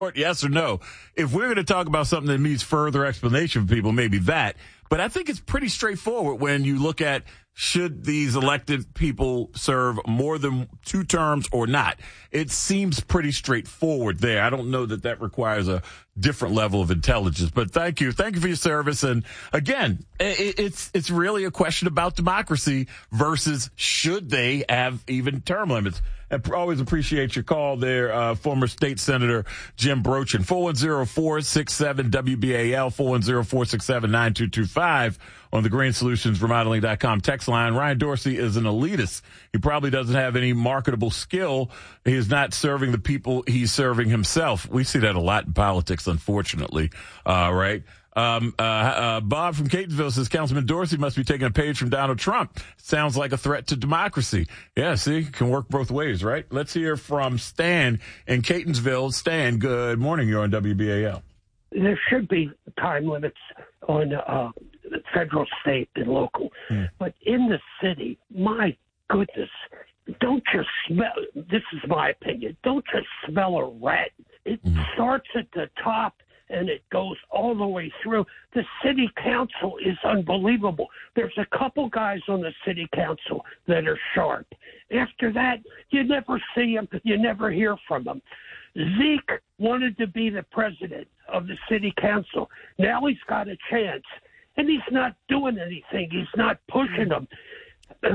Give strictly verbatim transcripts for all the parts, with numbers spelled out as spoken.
Yes or no? If we're going to talk about something that needs further explanation for people, maybe that. But I think it's pretty straightforward when you look at should these elected people serve more than two terms or not. It seems pretty straightforward there. I don't know that that requires a different level of intelligence. But thank you. Thank you for your service. And again, it, it's it's really a question about democracy versus should they have even term limits. I always appreciate your call there, uh, former state senator Jim Brochin. four one zero, four six seven, W B A L, four one zero, four six seven, nine two two five on the green solutions remodeling dot com text line. Ryan Dorsey is an elitist. He probably doesn't have any marketable skill. He is not serving the people. He's serving himself. We see that a lot in politics, unfortunately. Uh, right. Um, uh, uh, Bob from Catonsville says Councilman Dorsey must be taking a page from Donald Trump. Sounds like a threat to democracy. Yeah, see, can work both ways, right? Let's hear from Stan in Catonsville. Stan, good morning. You're on W B A L. There should be time limits on uh, federal, state, and local. Mm. But in the city, my goodness, don't you smell, this is my opinion, don't you smell a rat? It mm. starts at the top and it goes all the way through. The city council is unbelievable. There's a couple guys on the city council that are sharp. After that, you never see them. You never hear from them. Zeke wanted to be the president of the city council. Now he's got a chance, and he's not doing anything. He's not pushing them. Uh,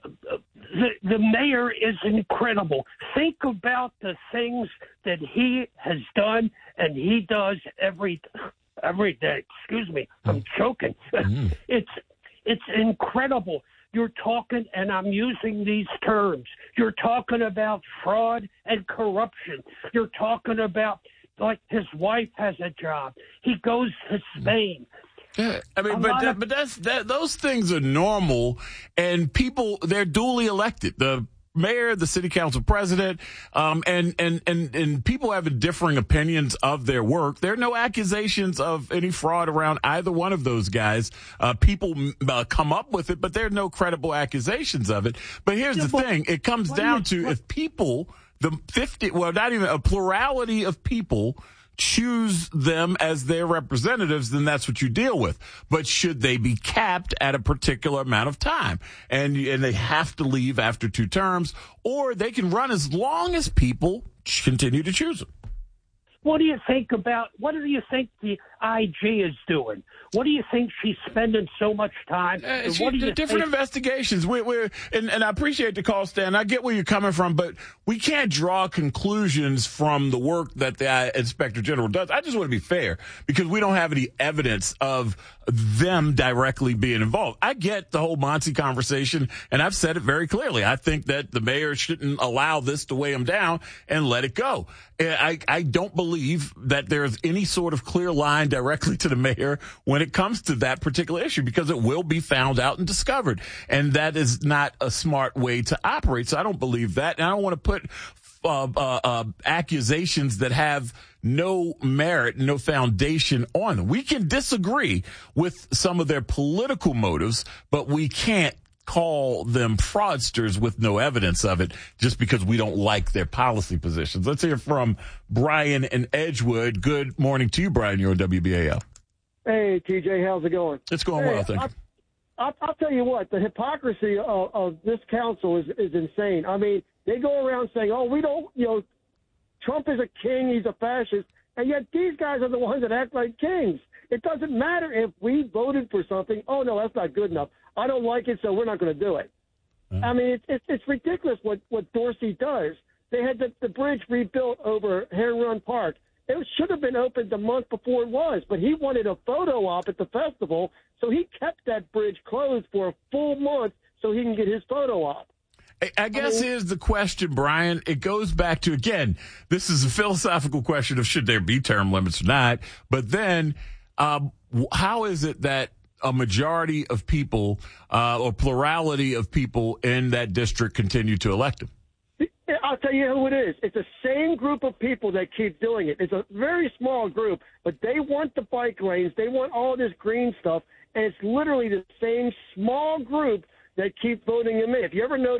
the, the mayor is incredible. Think about the things that he has done and he does every every day. Excuse me, I'm choking. Mm. It's it's incredible. You're talking, and I'm using these terms, you're talking about fraud and corruption. You're talking about, like, his wife has a job. He goes to Spain. Yeah, I mean, but that, of- but that's that. Those things are normal, and people, they're duly elected. The mayor, the city council president, um, and and and and people having differing opinions of their work. There are no accusations of any fraud around either one of those guys. Uh, people uh, come up with it, but there are no credible accusations of it. But here's the thing: it comes down to if people, the fifty, well, not even a plurality of people, choose them as their representatives, then that's what you deal with. But should they be capped at a particular amount of time? And, and they have to leave after two terms, or they can run as long as people continue to choose them. What do you think about, what do you think the I G is doing? What do you think she's spending so much time? Uh, she, what do you different think? investigations. We, we're, and, and I appreciate the call, Stan. I get where you're coming from, but we can't draw conclusions from the work that the uh, Inspector General does. I just want to be fair because we don't have any evidence of them directly being involved. I get the whole Monty conversation, and I've said it very clearly. I think that the mayor shouldn't allow this to weigh him down and let it go. I, I don't believe that there's any sort of clear line directly to the mayor when it comes to that particular issue because it will be found out and discovered. And that is not a smart way to operate. So I don't believe that. And I don't want to put uh, uh, uh, accusations that have no merit, no foundation on them. We can disagree with some of their political motives, but we can't call them fraudsters with no evidence of it just because we don't like their policy positions. Let's hear from Brian in Edgewood. Good morning to you, Brian. You're on W B A L. Hey, T J, how's it going? It's going hey, well, thank you. I'll, I'll tell you what, the hypocrisy of, of this council is, is insane. I mean, they go around saying, oh, we don't, you know, Trump is a king, he's a fascist, and yet these guys are the ones that act like kings. It doesn't matter if we voted for something, oh, no, that's not good enough. I don't like it, so we're not going to do it. Mm-hmm. I mean, it's, it's it's ridiculous what, what Dorsey does. They had the, the bridge rebuilt over Heron Run Park. It should have been opened the month before it was, but he wanted a photo op at the festival, so he kept that bridge closed for a full month so he can get his photo op. I guess here's the question, Brian. It goes back to, again, this is a philosophical question of should there be term limits or not, but then um, how is it that a majority of people uh, or plurality of people in that district continue to elect him? I'll tell you who it is. It's the same group of people that keep doing it. It's a very small group, but they want the bike lanes. They want all this green stuff, and it's literally the same small group that keep voting him in. If you ever noticed it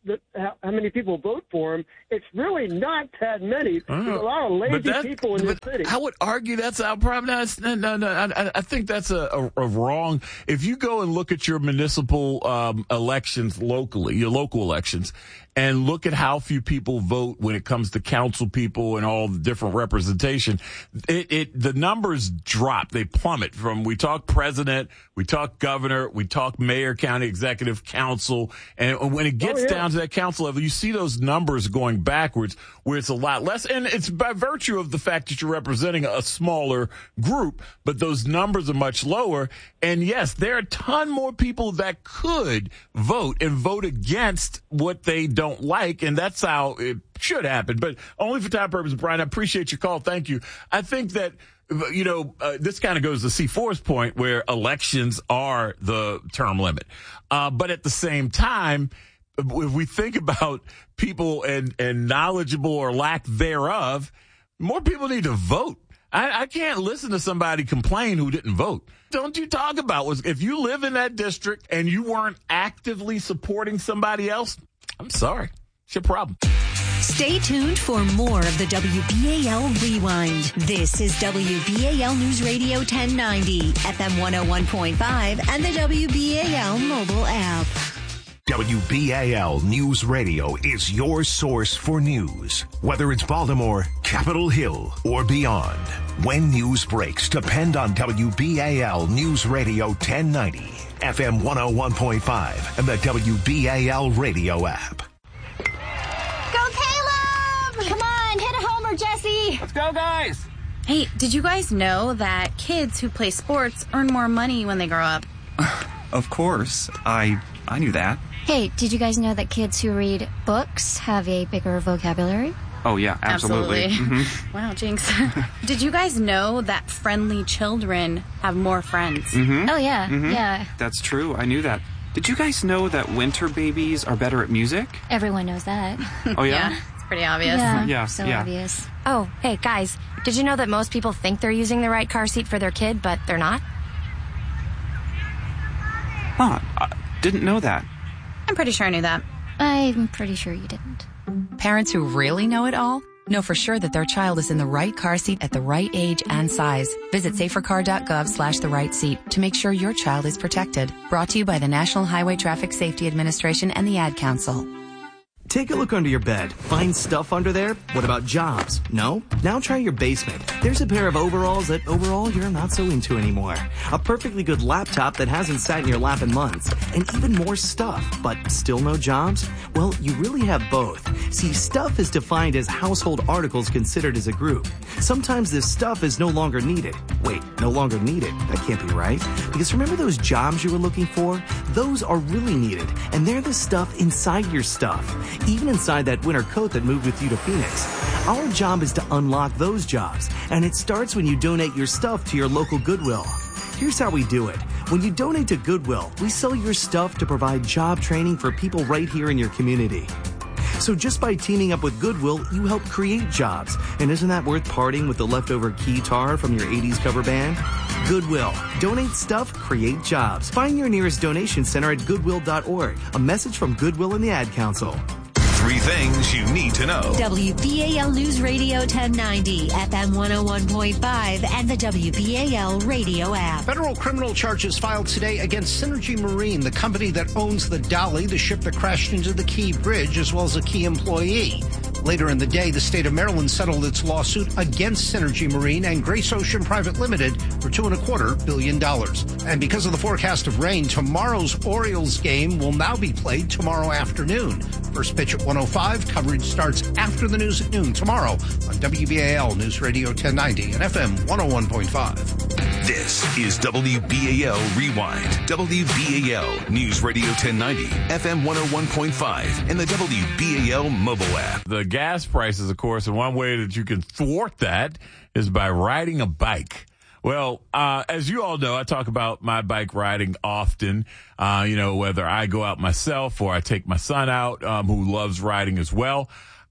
the, how, how many people vote for him, it's really not that many. There's a lot of lazy that, people in this city. I would argue that's our problem. No, no, no. I, I think that's a, a, a wrong. If you go and look at your municipal um, elections locally, your local elections, and look at how few people vote when it comes to council people and all the different representation, it, it the numbers drop. They plummet from, we talk president, we talk governor, we talk mayor, county executive, council, and when it gets oh, yeah. down to that council level, you see those numbers going backwards where it's a lot less. And it's by virtue of the fact that you're representing a smaller group, but those numbers are much lower. And yes, there are a ton more people that could vote and vote against what they don't like. And that's how it should happen. But only for time purposes, Brian, I appreciate your call. Thank you. I think that, you know, uh, this kind of goes to C four's point where elections are the term limit. Uh, but at the same time, if we think about people and, and knowledgeable or lack thereof, more people need to vote. I, I can't listen to somebody complain who didn't vote. Don't you talk about was if you live in that district and you weren't actively supporting somebody else, I'm sorry. It's your problem. Stay tuned for more of the W B A L Rewind. This is W B A L News Radio ten ninety, F M one oh one point five, and the W B A L mobile app. W B A L News Radio is your source for news. Whether it's Baltimore, Capitol Hill, or beyond. When news breaks, depend on W B A L News Radio ten ninety, F M one oh one point five, and the W B A L radio app. Go Caleb! Come on, hit a homer, Jesse! Let's go, guys! Hey, did you guys know that kids who play sports earn more money when they grow up? Of course. I I knew that. Hey, did you guys know that kids who read books have a bigger vocabulary? Oh, yeah, absolutely. absolutely. Mm-hmm. Wow, Jinx. Did you guys know that friendly children have more friends? Mm-hmm. Oh, yeah, mm-hmm. yeah. That's true. I knew that. Did you guys know that winter babies are better at music? Everyone knows that. Oh, yeah? Yeah, it's pretty obvious. Yeah, yeah so yeah. obvious. Oh, hey, guys, did you know that most people think they're using the right car seat for their kid, but they're not? Huh, I didn't know that. I'm pretty sure I knew that. I'm pretty sure you didn't. Parents who really know it all know for sure that their child is in the right car seat at the right age and size. Visit safercar.gov slash the right seat to make sure your child is protected. Brought to you by the National Highway Traffic Safety Administration and the Ad Council. Take a look under your bed. Find stuff under there? What about jobs? No? Now try your basement. There's a pair of overalls that overall you're not so into anymore. A perfectly good laptop that hasn't sat in your lap in months. And even more stuff, but still no jobs? Well, you really have both. See, stuff is defined as household articles considered as a group. Sometimes this stuff is no longer needed. Wait, no longer needed? That can't be right. Because remember those jobs you were looking for? Those are really needed. And they're the stuff inside your stuff. Even inside that winter coat that moved with you to Phoenix. Our job is to unlock those jobs, and it starts when you donate your stuff to your local Goodwill. Here's how we do it. When you donate to Goodwill, we sell your stuff to provide job training for people right here in your community. So just by teaming up with Goodwill, you help create jobs. And isn't that worth parting with the leftover keytar from your eighties cover band? Goodwill. Donate stuff, create jobs. Find your nearest donation center at goodwill dot org. A message from Goodwill and the Ad Council. Three things you need to know. W B A L News Radio ten ninety, F M one oh one point five, and the W B A L radio app. Federal criminal charges filed today against Synergy Marine, the company that owns the Dolly, the ship that crashed into the Key Bridge, as well as a key employee. Later in the day, the state of Maryland settled its lawsuit against Synergy Marine and Grace Ocean Private Limited for two and a quarter billion dollars. And because of the forecast of rain, tomorrow's Orioles game will now be played tomorrow afternoon. First pitch at one oh five. Coverage starts after the news at noon tomorrow on W B A L News Radio ten ninety and F M one oh one point five. This is W B A L Rewind. W B A L News Radio ten ninety, F M one oh one point five, and the W B A L mobile app. The gas prices, of course, and one way that you can thwart that is by riding a bike. Well, uh, as you all know, I talk about my bike riding often, uh, you know, whether I go out myself or I take my son out, um, who loves riding as well.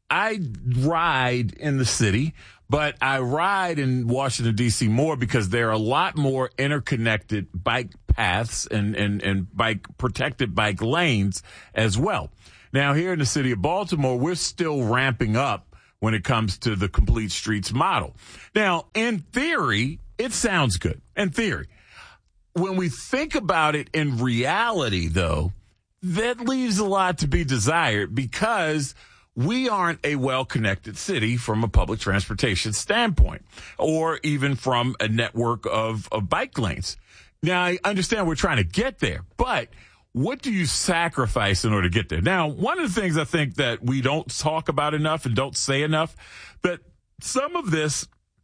I ride in the city, but I ride in Washington, D C more because there are a lot more interconnected bike paths and, and, and bike protected bike lanes as well. Now, here in the city of Baltimore, we're still ramping up when it comes to the Complete Streets model. Now, in theory, it sounds good. In theory. When we think about it in reality, though, that leaves a lot to be desired because we aren't a well-connected city from a public transportation standpoint or even from a network of, of bike lanes. Now, I understand we're trying to get there, but what do you sacrifice in order to get there? Now, one of the things I think that we don't talk about enough and don't say enough, but some of this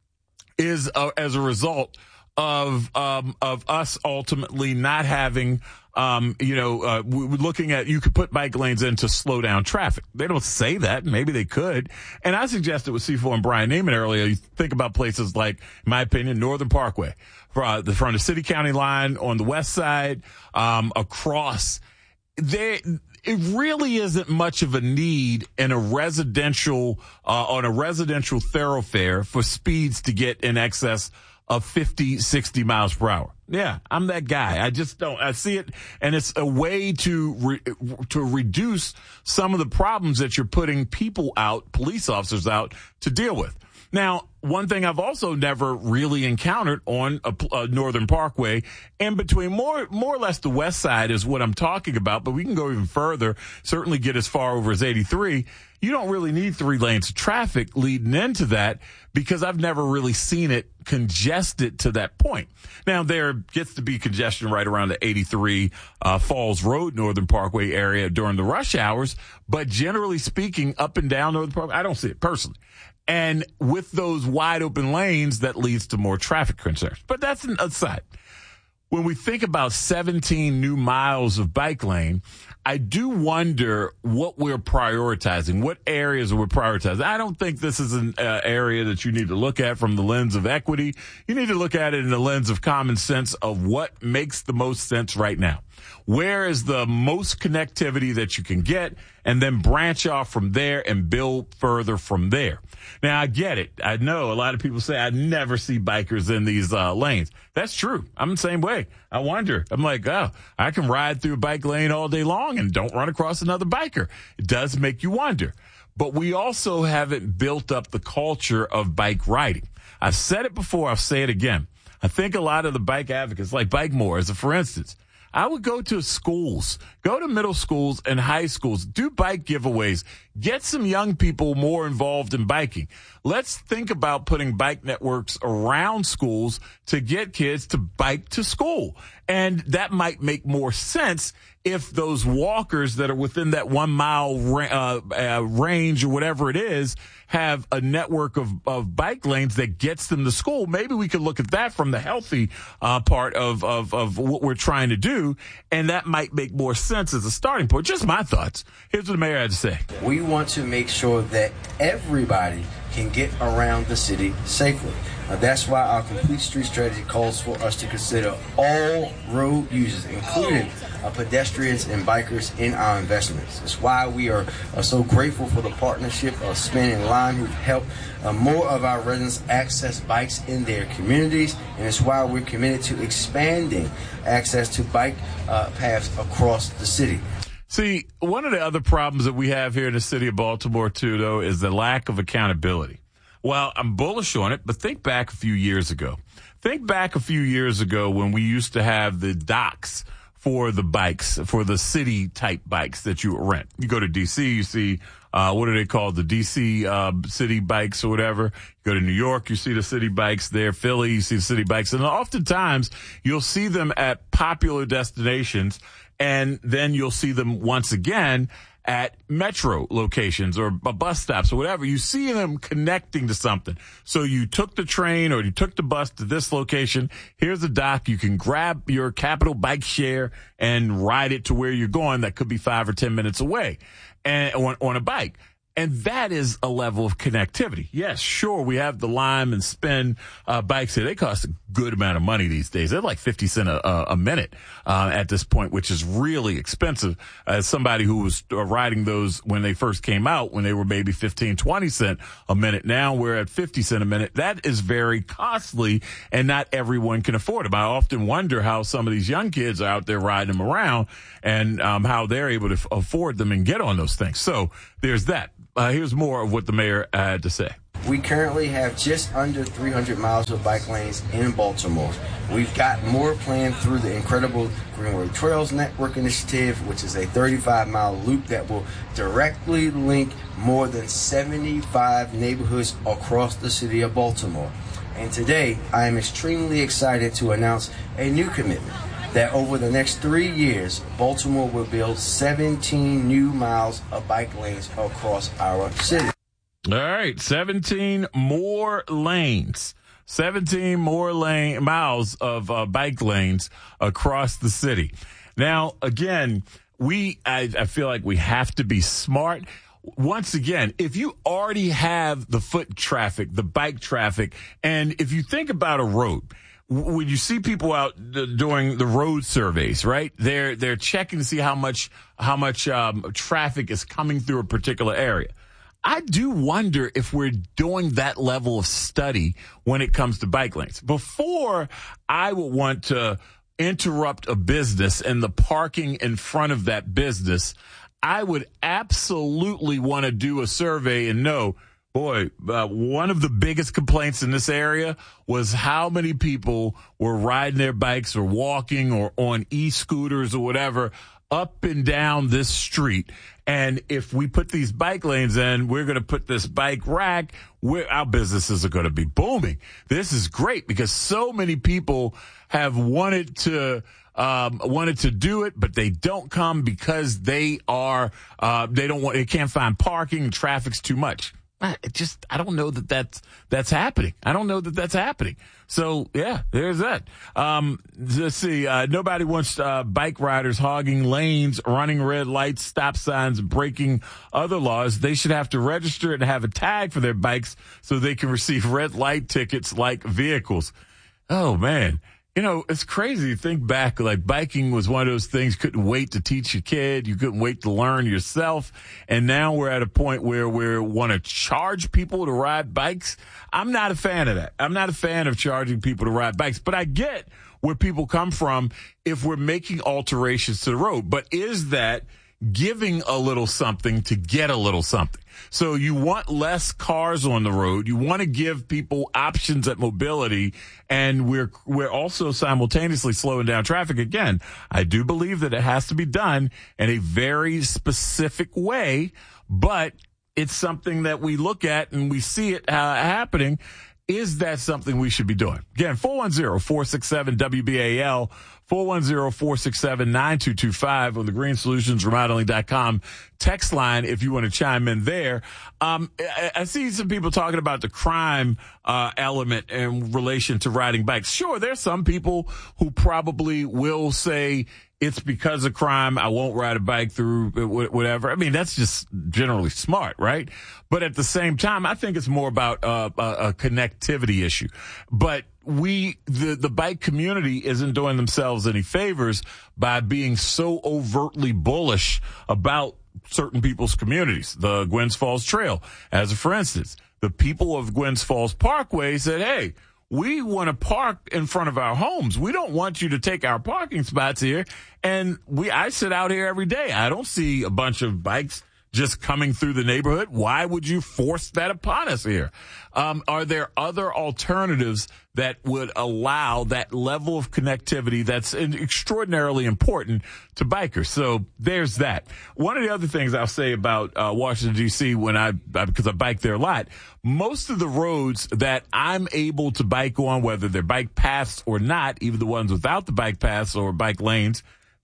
is uh, as a result of um, of us ultimately not having, um, you know, uh, we're looking at you could put bike lanes in to slow down traffic. They don't say that. Maybe they could. And I suggested with C four and Brian Neiman earlier, you think about places like, in my opinion, Northern Parkway, from the, from the city-county line on the west side, um, across. There, it really isn't much of a need in a residential, uh, on a residential thoroughfare for speeds to get in excess of fifty, sixty miles per hour. Yeah, I'm that guy. I just don't, I see it. And it's a way to, re, to reduce some of the problems that you're putting people out, police officers out to deal with. Now, one thing I've also never really encountered on a, a Northern Parkway in between more, more or less the west side is what I'm talking about, but we can go even further, certainly get as far over as eighty-three. You don't really need three lanes of traffic leading into that because I've never really seen it congested to that point. Now, there gets to be congestion right around the eighty-three uh, Falls Road, Northern Parkway area during the rush hours, but generally speaking, up and down Northern Parkway, I don't see it personally. And with those wide open lanes, that leads to more traffic concerns. But that's an aside. When we think about seventeen new miles of bike lane, I do wonder what we're prioritizing, what areas we're prioritizing. I don't think this is an uh, area that you need to look at from the lens of equity. You need to look at it in the lens of common sense of what makes the most sense right now. Where is the most connectivity that you can get, and then branch off from there and build further from there. Now, I get it. I know a lot of people say I never see bikers in these uh, lanes. That's true. I'm the same way. I wonder. I'm like, oh, I can ride through a bike lane all day long and don't run across another biker. It does make you wonder. But we also haven't built up the culture of bike riding. I've said it before. I'll say it again. I think a lot of the bike advocates, like Bike More, as a for instance, I would go to schools, go to middle schools and high schools, do bike giveaways, get some young people more involved in biking. Let's think about putting bike networks around schools to get kids to bike to school. And that might make more sense if those walkers that are within that one mile uh, uh, range or whatever it is have a network of, of bike lanes that gets them to school. Maybe we could look at that from the healthy uh, part of, of, of what we're trying to do, and that might make more sense as a starting point. Just my thoughts. Here's what the mayor had to say. We want to make sure that everybody can get around the city safely. Uh, that's why our Complete Street Strategy calls for us to consider all road users, including uh, pedestrians and bikers, in our investments. It's why we are uh, so grateful for the partnership of Spin and Lime, who've helped uh, more of our residents access bikes in their communities, and it's why we're committed to expanding access to bike uh, paths across the city. See, one of the other problems that we have here in the city of Baltimore, too, though, is the lack of accountability. Well, I'm bullish on it, but think back a few years ago. Think back a few years ago when we used to have the docks for the bikes, for the city-type bikes that you would rent. You go to D C, you see, uh, what are they called? The D C uh, city bikes or whatever. You go to New York, you see the city bikes there. Philly, you see the city bikes. And oftentimes, you'll see them at popular destinations, and then you'll see them once again at metro locations or bus stops or whatever. You see them connecting to something. So you took the train or you took the bus to this location. Here's a dock. You can grab your Capital Bike Share and ride it to where you're going. That could be five or ten minutes away and on, on a bike. And that is a level of connectivity. Yes, sure, we have the Lime and Spin uh, bikes here. They cost a good amount of money these days. They're like fifty cents a, a minute uh, at this point, which is really expensive. As somebody who was uh, riding those when they first came out, when they were maybe fifteen, twenty cents a minute. Now we're at fifty cents a minute. That is very costly, and not everyone can afford them. I often wonder how some of these young kids are out there riding them around and um, how they're able to f- afford them and get on those things. So there's that. Uh, here's more of what the mayor had to say. We currently have just under three hundred miles of bike lanes in Baltimore. We've got more planned through the incredible Greenway Trails Network initiative, which is a thirty-five mile loop that will directly link more than seventy-five neighborhoods across the city of Baltimore. And today, I am extremely excited to announce a new commitment that over the next three years, Baltimore will build seventeen new miles of bike lanes across our city. All right, seventeen more lanes. seventeen more lane miles of uh, bike lanes across the city. Now, again, we I, I feel like we have to be smart. Once again, if you already have the foot traffic, the bike traffic, and if you think about a road, when you see people out doing the road surveys, right? They're they're checking to see how much how much um, traffic is coming through a particular area. I do wonder if we're doing that level of study when it comes to bike lanes. Before I would want to interrupt a business and the parking in front of that business, I would absolutely want to do a survey and know, boy, uh, one of the biggest complaints in this area was how many people were riding their bikes or walking or on e-scooters or whatever up and down this street. And if we put these bike lanes in, we're going to put this bike rack, we're, our businesses are going to be booming. This is great because so many people have wanted to Um, wanted to do it, but they don't come because they are, uh, they don't want, they can't find parking, traffic's too much. I just, I don't know that that's, that's happening. I don't know that that's happening. So, yeah, there's that. Um, let's see, uh, nobody wants, uh, bike riders hogging lanes, running red lights, stop signs, breaking other laws. They should have to register and have a tag for their bikes so they can receive red light tickets like vehicles. Oh, man. You know, it's crazy to think back, like biking was one of those things you couldn't wait to teach your kid. You couldn't wait to learn yourself. And now we're at a point where we want to charge people to ride bikes. I'm not a fan of that. I'm not a fan of charging people to ride bikes, but I get where people come from if we're making alterations to the road. But is that giving a little something to get a little something? So you want less cars on the road. You want to give people options at mobility, and we're we're also simultaneously slowing down traffic. Again, I do believe that it has to be done in a very specific way, but it's something that we look at and we see it uh, happening. Is that something we should be doing? Again, four one zero, four six seven, W B A L, four one zero, four six seven, nine two two five on the green solutions remodeling dot com text line if you want to chime in there. Um, I, I see some people talking about the crime uh, element in relation to riding bikes. Sure, there's some people who probably will say, it's because of crime, I won't ride a bike through whatever. I mean, that's just generally smart, right? But at the same time, I think it's more about uh, a, a connectivity issue. But we, the, the bike community isn't doing themselves any favors by being so overtly bullish about certain people's communities. The Gwynns Falls Trail, as a for instance, the people of Gwynns Falls Parkway said, hey, we want to park in front of our homes. We don't want you to take our parking spots here. And we, I sit out here every day. I don't see a bunch of bikes just coming through the neighborhood. Why would you force that upon us here? Um, are there other alternatives that would allow that level of connectivity that's extraordinarily important to bikers? So there's that. One of the other things I'll say about uh, Washington, D C, when I, because I bike there a lot, most of the roads that I'm able to bike on, whether they're bike paths or not, even the ones without the bike paths or bike lanes,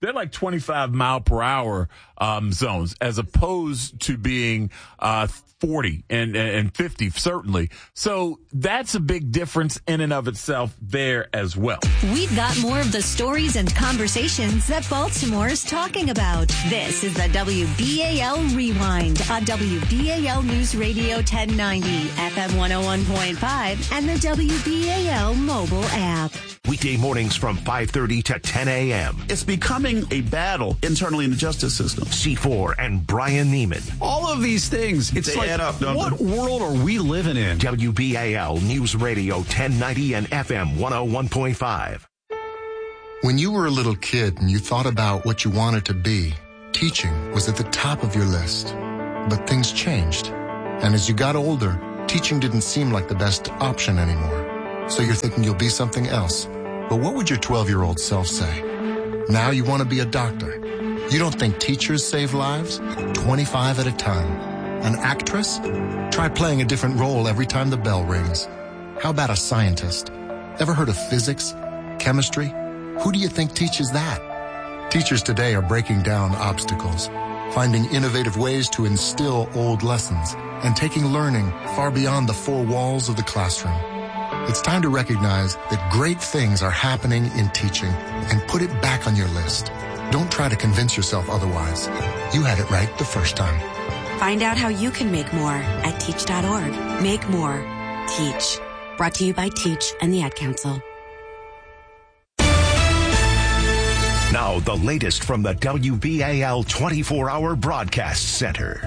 they're like twenty-five mile per hour um, zones as opposed to being uh, forty and, and fifty, certainly. So that's a big difference in and of itself there as well. We've got more of the stories and conversations that Baltimore is talking about. This is the W B A L Rewind on W B A L News Radio ten ninety, F M one oh one point five, and the W B A L mobile app. Weekday mornings from five thirty to ten a.m. It's becoming a battle internally in the justice system. C four and Brian Neiman. All of these things, it's they like, add up, what they? world are we living in? W B A L News Radio ten ninety and F M one oh one point five. When you were a little kid and you thought about what you wanted to be, teaching was at the top of your list. But things changed. And as you got older, teaching didn't seem like the best option anymore. So you're thinking you'll be something else. But what would your twelve-year-old self say? Now you want to be a doctor. You don't think teachers save lives? twenty-five at a time. An actress? Try playing a different role every time the bell rings. How about a scientist? Ever heard of physics? Chemistry? Who do you think teaches that? Teachers today are breaking down obstacles, finding innovative ways to instill old lessons, and taking learning far beyond the four walls of the classroom. It's time to recognize that great things are happening in teaching and put it back on your list. Don't try to convince yourself otherwise. You had it right the first time. Find out how you can make more at teach dot org. Make more. Teach. Brought to you by Teach and the Ad Council. Now, the latest from the W B A L twenty-four hour Broadcast Center.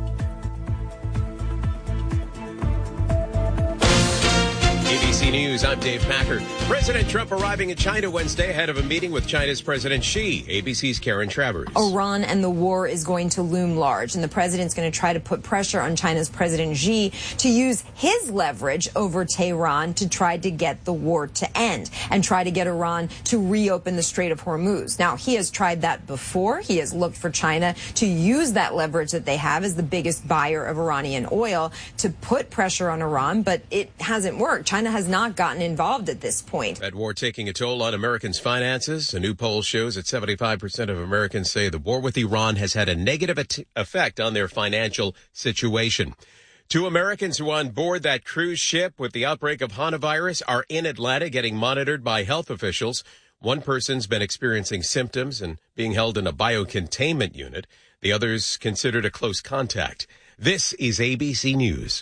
A B C News, I'm Dave Packard. President Trump arriving in China Wednesday ahead of a meeting with China's President Xi. A B C's Karen Travers. Iran and the war is going to loom large, and the president's going to try to put pressure on China's President Xi to use his leverage over Tehran to try to get the war to end and try to get Iran to reopen the Strait of Hormuz. Now, he has tried that before. He has looked for China to use that leverage that they have as the biggest buyer of Iranian oil to put pressure on Iran, but it hasn't worked. China has not gotten involved at this point. That war taking a toll on Americans' finances. A new poll shows that seventy-five percent of Americans say the war with Iran has had a negative at- effect on their financial situation. Two Americans who on board that cruise ship with the outbreak of Hanavirus are in Atlanta getting monitored by health officials. One person's been experiencing symptoms and being held in a biocontainment unit. The other's considered a close contact. This is A B C News.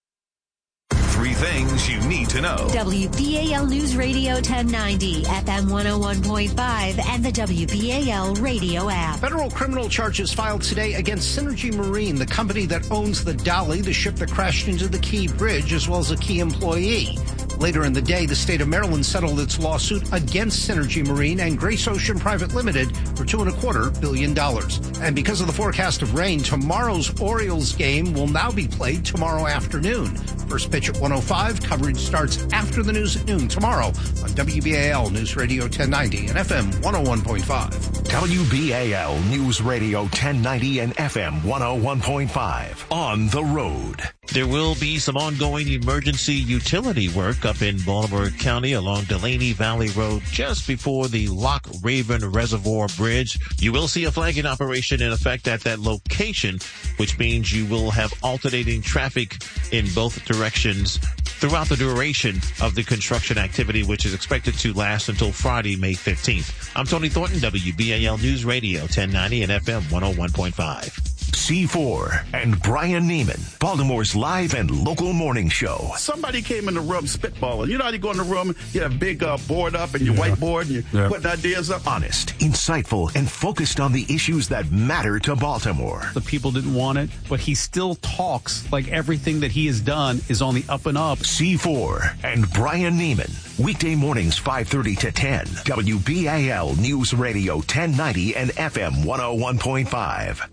Three things you need to know. W B A L News Radio ten ninety, F M one oh one point five, and the W B A L radio app. Federal criminal charges filed today against Synergy Marine, the company that owns the Dolly, the ship that crashed into the Key Bridge, as well as a key employee. Later in the day, the state of Maryland settled its lawsuit against Synergy Marine and Grace Ocean Private Limited for two and a quarter billion dollars. And because of the forecast of rain, tomorrow's Orioles game will now be played tomorrow afternoon. First pitch at one oh five. Coverage starts after the news at noon tomorrow on W B A L News Radio ten ninety and F M one oh one point five. W B A L News Radio ten ninety and F M one oh one point five. On the road. There will be some ongoing emergency utility work up in Baltimore County along Delaney Valley Road just before the Lock Raven Reservoir Bridge. You will see a flagging operation in effect at that location, which means you will have alternating traffic in both directions throughout the duration of the construction activity, which is expected to last until Friday, May fifteenth. I'm Tony Thornton, W B A L News Radio ten ninety and F M one oh one point five. C four and Brian Neiman, Baltimore's live and local morning show. Somebody came in the room spitballing. You know how you go in the room, you have a big uh, board up and your yeah. whiteboard and you're yeah. putting ideas up? Honest, insightful, and focused on the issues that matter to Baltimore. The people didn't want it, but he still talks like everything that he has done is on the up and up. C four and Brian Neiman, weekday mornings five thirty to ten. W B A L News Radio ten ninety and F M one oh one point five.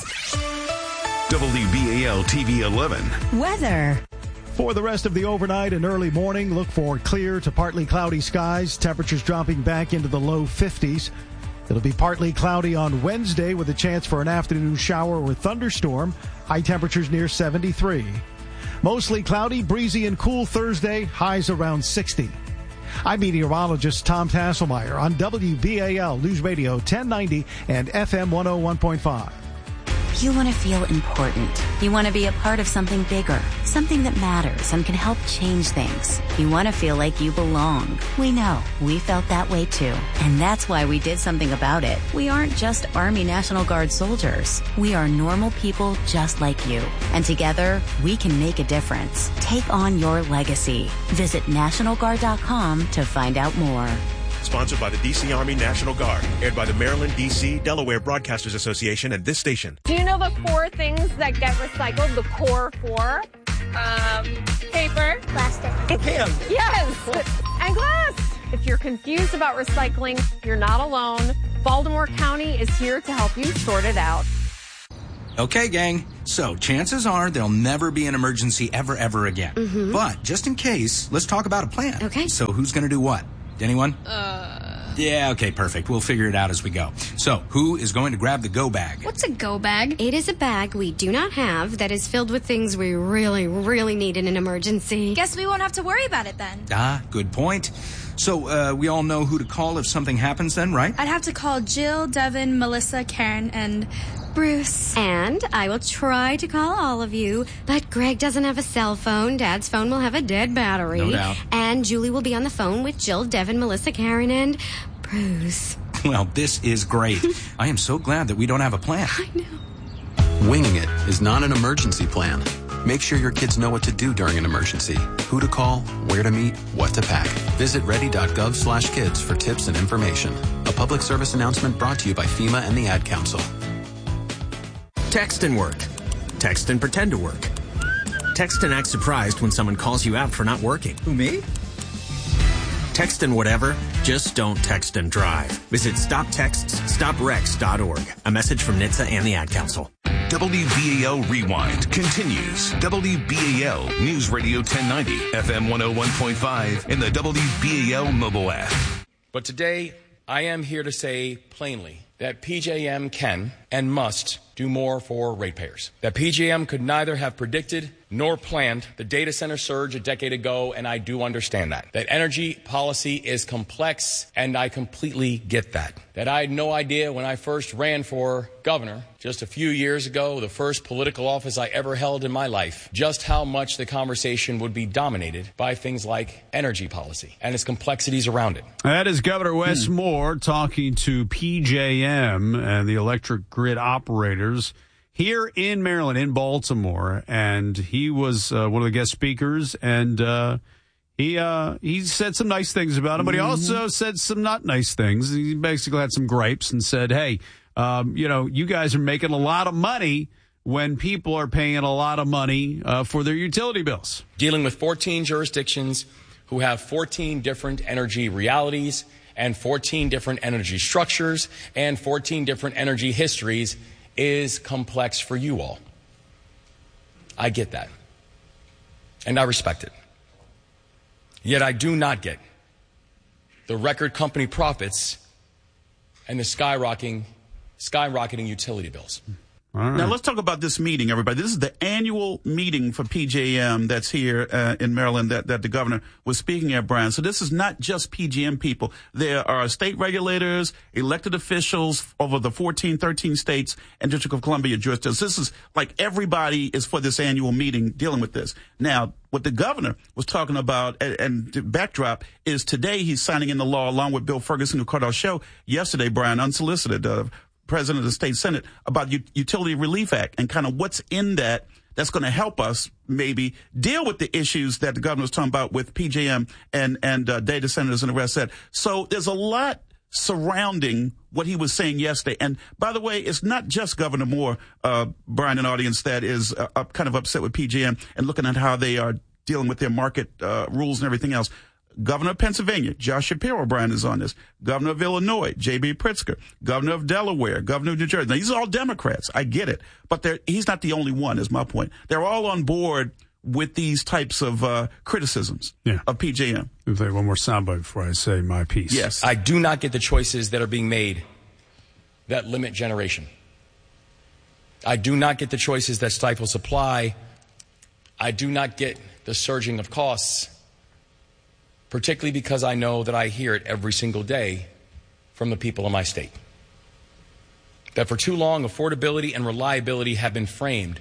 W B A L T V eleven. Weather. For the rest of the overnight and early morning, look for clear to partly cloudy skies. Temperatures dropping back into the low fifties. It'll be partly cloudy on Wednesday with a chance for an afternoon shower or thunderstorm. High temperatures near seventy-three. Mostly cloudy, breezy, and cool Thursday. Highs around sixty. I'm meteorologist Tom Tasselmeyer on W B A L News Radio ten ninety and F M one oh one point five. You want to feel important. You want to be a part of something bigger, something that matters and can help change things. You want to feel like you belong. We know. We felt that way too. And that's why we did something about it. We aren't just Army National Guard soldiers. We are normal people just like you. And together, we can make a difference. Take on your legacy. Visit National Guard dot com to find out more. Sponsored by the D C Army National Guard. Aired by the Maryland, D C, Delaware Broadcasters Association and this station. Do you know the four things that get recycled? The core four? Um, paper. Plastic. Can. Yes. And glass. If you're confused about recycling, you're not alone. Baltimore County is here to help you sort it out. Okay, gang. So chances are there'll never be an emergency ever, ever again. Mm-hmm. But just in case, let's talk about a plan. Okay. So who's going to do what? Anyone? Uh. Yeah, okay, perfect. We'll figure it out as we go. So, who is going to grab the go bag? What's a go bag? It is a bag we do not have that is filled with things we really, really need in an emergency. Guess we won't have to worry about it then. Ah, good point. So, uh, we all know who to call if something happens then, right? I'd have to call Jill, Devin, Melissa, Karen, and Bruce. And I will try to call all of you, but Greg doesn't have a cell phone. Dad's phone will have a dead battery. No doubt. And Julie will be on the phone with Jill, Devin, Melissa, Karen, and Bruce. Well, this is great. I am so glad that we don't have a plan. I know. Winging it is not an emergency plan. Make sure your kids know what to do during an emergency, who to call, where to meet, what to pack. Visit ready.gov slash kids for tips and information. A public service announcement brought to you by FEMA and the Ad Council. Text and work. Text and pretend to work. Text and act surprised when someone calls you out for not working. Who, me? Text and whatever, just don't text and drive. Visit stop texts stop wrecks dot org. A message from N H T S A and the Ad Council. W B A L Rewind continues. W B A L News Radio ten ninety, F M one oh one point five, and the W B A L mobile app. But today, I am here to say plainly that P J M can and must do more for ratepayers. That P J M could neither have predicted nor planned the data center surge a decade ago, and I do understand that. That energy policy is complex, and I completely get that. That I had no idea when I first ran for governor just a few years ago, the first political office I ever held in my life, just how much the conversation would be dominated by things like energy policy and its complexities around it. That is Governor Wes Moore talking to P J M and the electric grid operators here in Maryland, in Baltimore, and he was uh, one of the guest speakers, and uh, he uh, he said some nice things about him, but he also said some not nice things. He basically had some gripes and said, hey, um, you know, you guys are making a lot of money when people are paying a lot of money uh, for their utility bills. Dealing with fourteen jurisdictions who have fourteen different energy realities and fourteen different energy structures and fourteen different energy histories is complex for you all. I get that. And I respect it. Yet I do not get the record company profits and the skyrocketing, skyrocketing utility bills. Right. Now, let's talk about this meeting, everybody. This is the annual meeting for P J M that's here uh, in Maryland that, that the governor was speaking at, Brian. So this is not just P J M people. There are state regulators, elected officials over the fourteen, thirteen states and District of Columbia jurisdictions. This is like everybody is for this annual meeting dealing with this. Now, what the governor was talking about, and, and the backdrop, is today he's signing into law, along with Bill Ferguson, who called our show yesterday, Brian, unsolicited, uh, President of the State Senate, about U- Utility Relief Act and kind of what's in that that's going to help us maybe deal with the issues that the governor was talking about with P J M and, and uh, data centers and the rest of that. So there's a lot surrounding what he was saying yesterday. And by the way, it's not just Governor Moore, uh, Brian, and audience, that is uh, up, kind of upset with P J M and looking at how they are dealing with their market uh, rules and everything else. Governor of Pennsylvania, Josh Shapiro, Brian, is on this. Governor of Illinois, J B. Pritzker. Governor of Delaware, Governor of New Jersey. Now, these are all Democrats. I get it. But he's not the only one, is my point. They're all on board with these types of uh, criticisms yeah. of P J M. If they one more soundbite before I say my piece. Yes. I do not get the choices that are being made that limit generation. I do not get the choices that stifle supply. I do not get the surging of costs particularly because I know that I hear it every single day from the people of my state. That for too long, affordability and reliability have been framed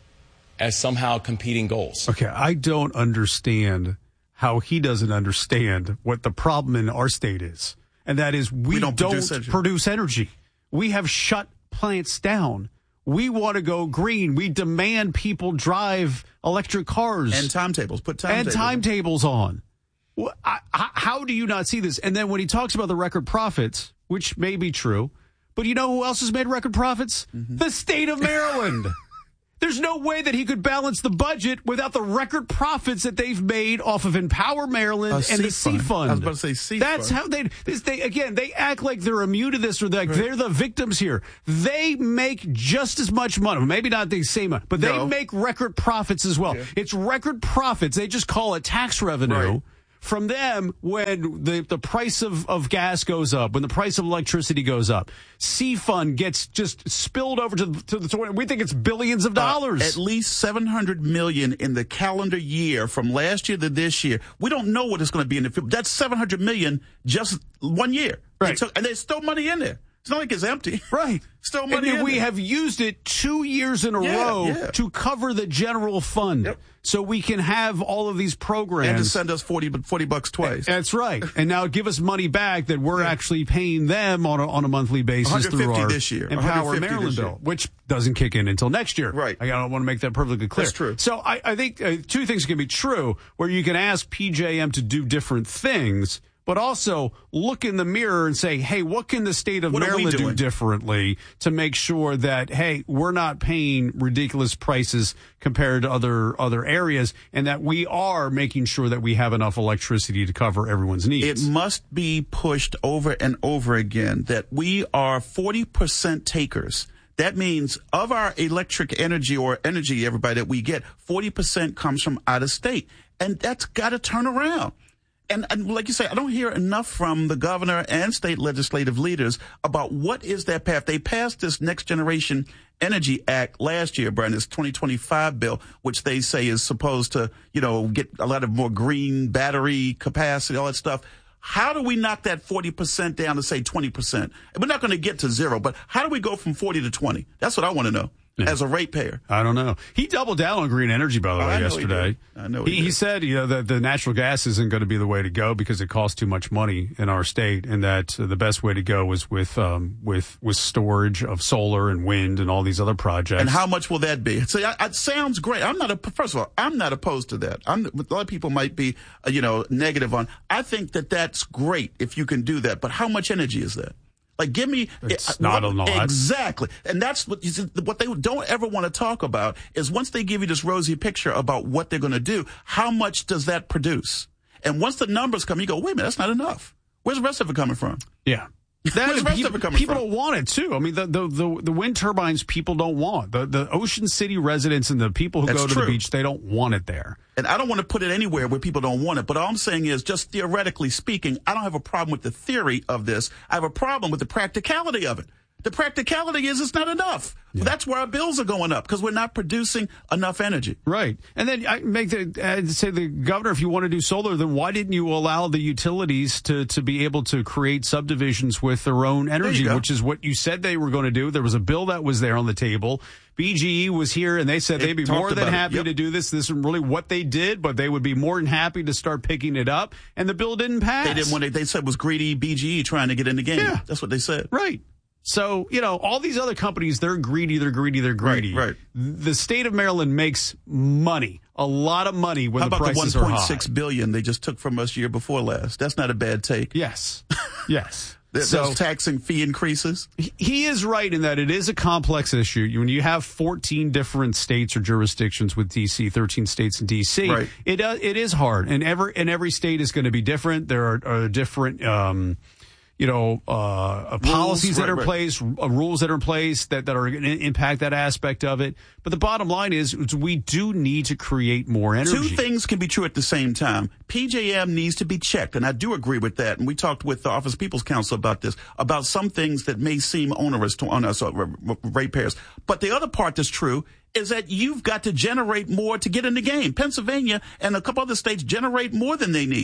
as somehow competing goals. Okay, I don't understand how he doesn't understand what the problem in our state is. And that is we, we don't, don't produce, energy. produce energy. We have shut plants down. We want to go green. We demand people drive electric cars. And timetables. Put timetables. And timetables on. Well, I, I, how do you not see this? And then when he talks about the record profits, which may be true, but you know who else has made record profits? Mm-hmm. The state of Maryland. There's no way that he could balance the budget without the record profits that they've made off of Empower Maryland uh, and the C Fund. I was about to say C That's Fund. how they, this, they, again, they act like they're immune to this or like right. they're the victims here. They make just as much money, maybe not the same amount, but they no. make record profits as well. Yeah. It's record profits. They just call it tax revenue. Right. From them when the, the price of, of gas goes up, when the price of electricity goes up. C Fund gets just spilled over to, to the, to, we think it's billions of dollars. Uh, at least seven hundred million dollars in the calendar year from last year to this year. We don't know what it's going to be in the future. That's seven hundred million dollars just one year. Right. And, so, and there's still money in there. It's not like it's empty. Right. Still money and in we there. have used it two years in a yeah, row yeah. to cover the general fund. Yep. So we can have all of these programs. And to send us forty, forty bucks twice. That's right. And now give us money back that we're yeah. actually paying them on a, on a monthly basis through our this year. Empower Maryland bill, which doesn't kick in until next year. Right. I don't want to make that perfectly clear. That's true. So I, I think uh, two things can be true, where you can ask P J M to do different things, but also look in the mirror and say, hey, what can the state of what Maryland do differently to make sure that, hey, we're not paying ridiculous prices compared to other other areas, and that we are making sure that we have enough electricity to cover everyone's needs. It must be pushed over and over again that we are forty percent takers. That means of our electric energy or energy, everybody, that we get, forty percent comes from out of state. And that's got to turn around. And, and like you say, I don't hear enough from the governor and state legislative leaders about what is that path. They passed this Next Generation Energy Act last year, Brian, this twenty twenty-five bill, which they say is supposed to, you know, get a lot of more green battery capacity, all that stuff. How do we knock that forty percent down to, say, twenty percent? We're not going to get to zero, but how do we go from forty to twenty? That's what I want to know. Yeah. As a ratepayer. I don't know. He doubled down on green energy, by the oh, way, I yesterday. He I know he, he, he said, you know, that the natural gas isn't going to be the way to go because it costs too much money in our state, and that uh, the best way to go is with um, with with storage of solar and wind and all these other projects. And how much will that be? So I, it sounds great. I'm not a, first of all, I'm not opposed to that. I'm, a lot of people might be, uh, you know, negative on. I think that that's great if you can do that. But how much energy is that? Like, give me it's it, not what, a lot. Exactly. And that's what what they don't ever want to talk about is once they give you this rosy picture about what they're going to do, how much does that produce? And once the numbers come, you go, wait a minute, that's not enough. Where's the rest of it coming from? Yeah. That, Where's the rest people, of it coming people from? don't want it, too. I mean, the, the, the, the wind turbines people don't want. The, the Ocean City residents and the people who That's go to true. the beach, they don't want it there. And I don't want to put it anywhere where people don't want it. But all I'm saying is, just theoretically speaking, I don't have a problem with the theory of this. I have a problem with the practicality of it. The practicality is it's not enough. Yeah. That's where our bills are going up because we're not producing enough energy. Right. And then I make the uh, say the governor, if you want to do solar, then why didn't you allow the utilities to, to be able to create subdivisions with their own energy, which is what you said they were going to do. There was a bill that was there on the table. B G E was here, and they said they they'd be more than happy yep. to do this. This is really what they did, but they would be more than happy to start picking it up. And the bill didn't pass. They didn't want it. They said it was greedy B G E trying to get in the game. Yeah. That's what they said. Right. So, you know, all these other companies, they're greedy, they're greedy, they're greedy. Right, right. The state of Maryland makes money, a lot of money when How the about prices the are one high. point six billion dollars they just took from us year before last? That's not a bad take. Yes. Yes. Those so, taxing fee increases? He is right in that it is a complex issue. When you have fourteen different states or jurisdictions with D C, thirteen states in D C, right. it, uh, it is hard. And every, and every state is going to be different. There are, are different... Um, you know, uh, policies rules, that right, are in right. place, uh, rules that are in place that, that are going to impact that aspect of it. But the bottom line is, is we do need to create more energy. Two things can be true at the same time. P J M needs to be checked, and I do agree with that. And we talked with the Office of People's Counsel about this, about some things that may seem onerous to on us, uh, ratepayers. But the other part that's true is that you've got to generate more to get in the game. Pennsylvania and a couple other states generate more than they need.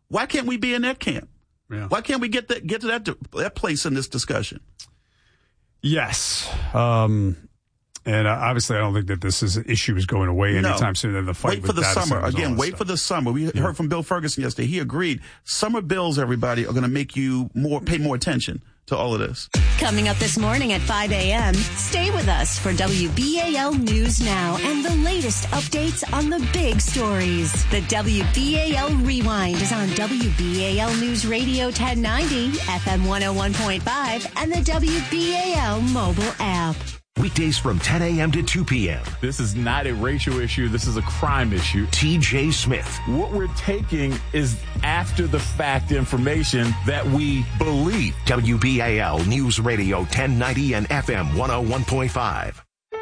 Why can't we be in that camp? Yeah. Why can't we get that get to that that place in this discussion? Yes. Um, and uh, obviously, I don't think that this is, issue is going away anytime no. soon. The fight wait for the summer. Again, wait stuff. for the summer. We yeah. heard from Bill Ferguson yesterday. He agreed. Summer bills, everybody, are going to make you more pay more attention to all of this. Coming up this morning at five a.m., stay with us for W B A L News Now and the latest updates on the big stories. The W B A L Rewind is on W B A L News Radio ten ninety, F M one oh one point five, and the W B A L mobile app. Weekdays from ten a.m. to two p.m. This is not a racial issue. This is a crime issue. T J Smith. What we're taking is after the fact information that we believe. W B A L News Radio ten ninety and F M one oh one point five.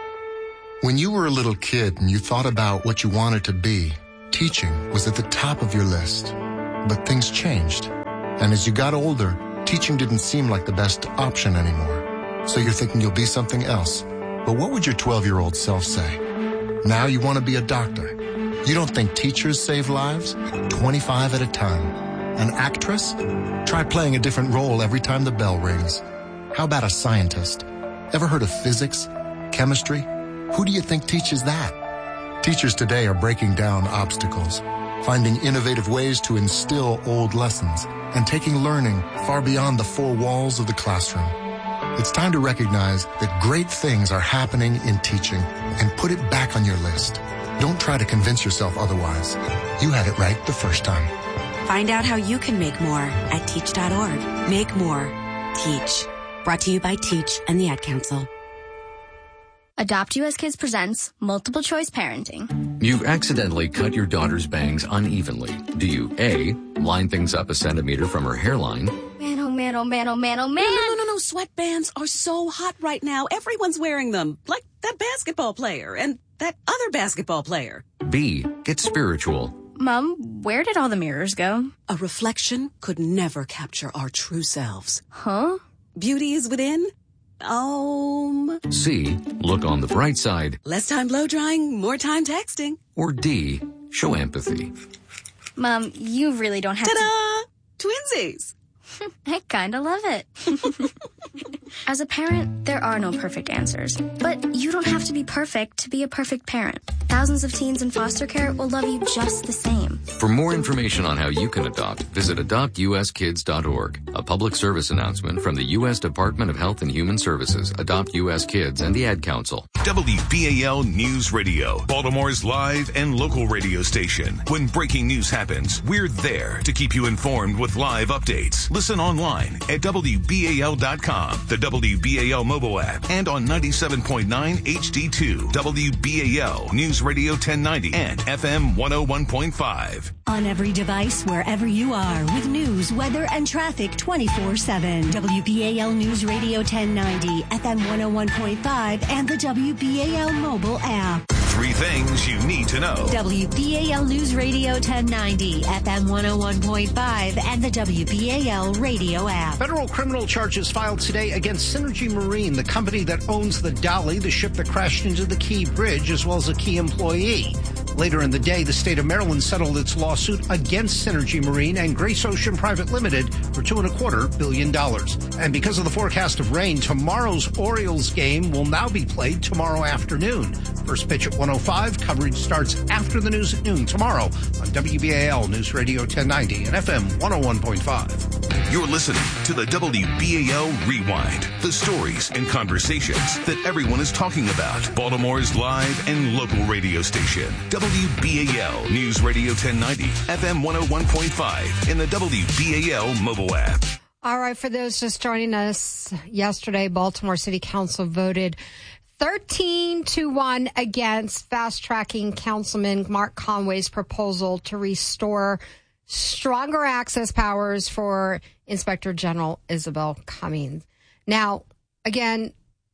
When you were a little kid and you thought about what you wanted to be, teaching was at the top of your list. But things changed. And as you got older, teaching didn't seem like the best option anymore. So you're thinking you'll be something else. But what would your twelve-year-old self say? Now you want to be a doctor. You don't think teachers save lives? twenty-five at a time. An actress? Try playing a different role every time the bell rings. How about a scientist? Ever heard of physics? Chemistry? Who do you think teaches that? Teachers today are breaking down obstacles, finding innovative ways to instill old lessons, and taking learning far beyond the four walls of the classroom. It's time to recognize that great things are happening in teaching and put it back on your list. Don't try to convince yourself otherwise. You had it right the first time. Find out how you can make more at teach dot org. Make more. Teach. Brought to you by Teach and the Ad Council. Adopt U S Kids presents Multiple Choice Parenting. You've accidentally cut your daughter's bangs unevenly. Do you A, line things up a centimeter from her hairline? Man, oh man, oh man, oh man, oh man. No, no, no, no. Sweatbands are so hot right now. Everyone's wearing them. Like that basketball player and that other basketball player. B, get spiritual. Mom, where did all the mirrors go? A reflection could never capture our true selves. Huh? Beauty is within. Um. C, look on the bright side. Less time blow drying, more time texting. Or D, show empathy. Mom, you really don't have Ta-da! to... Twinsies! I kinda love it. As a parent, there are no perfect answers. But you don't have to be perfect to be a perfect parent. Thousands of teens in foster care will love you just the same. For more information on how you can adopt, visit adopt u s kids dot org. A public service announcement from the U S Department of Health and Human Services, Adopt U S Kids, and the Ad Council. W B A L News Radio, Baltimore's live and local radio station. When breaking news happens, we're there to keep you informed with live updates. Listen online at W B A L dot com, the W B A L mobile app, and on ninety-seven point nine H D two, W B A L News Radio ten ninety, and F M one oh one point five. On every device, wherever you are, with news, weather, and traffic twenty-four seven. W B A L News Radio ten ninety, F M one oh one point five, and the W B A L mobile app. Three things you need to know. W B A L News Radio ten ninety, F M one oh one point five, and the W B A L radio app. Federal criminal charges filed today against Synergy Marine, the company that owns the Dolly, the ship that crashed into the Key Bridge, as well as a key employee. Later in the day, the state of Maryland settled its lawsuit against Synergy Marine and Grace Ocean Private Limited for two and a quarter billion dollars. And because of the forecast of rain, tomorrow's Orioles game will now be played tomorrow afternoon. First pitch at one oh five. Coverage starts after the news at noon tomorrow on W B A L News Radio ten ninety and F M one oh one point five. You're listening to the W B A L Rewind, the stories and conversations that everyone is talking about. Baltimore's live and local radio station, W B A L News Radio ten ninety, F M one oh one point five, and the W B A L mobile app. All right, for those just joining us, yesterday, Baltimore City Council voted thirteen to one against fast-tracking Councilman Mark Conway's proposal to restore stronger access powers for Inspector General Isabel Cummings. Now, again,